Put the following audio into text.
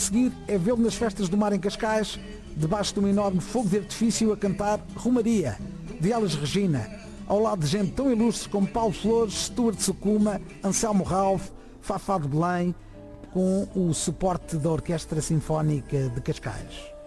seguir é vê-lo nas festas do mar em Cascais, debaixo de um enorme fogo de artifício a cantar Romaria, de Elis Regina, ao lado de gente tão ilustre como Paulo Flores, Stuart Sukuma, Anselmo Ralph, Fafá de Belém, com o suporte da Orquestra Sinfónica de Cascais.